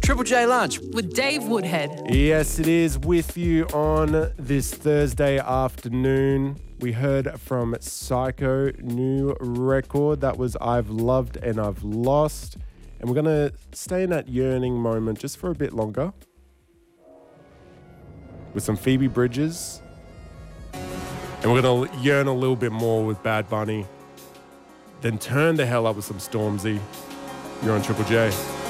Triple J Lunch. With Dave Woodhead. Yes, it is with you on this Thursday afternoon. We heard from Psycho, new record. That was I've Loved and I've Lost. And we're going to stay in that yearning moment just for a bit longer with some Phoebe Bridgers. And we're going to yearn a little bit more with Bad Bunny. Then turn the hell up with some Stormzy. You're on Triple J.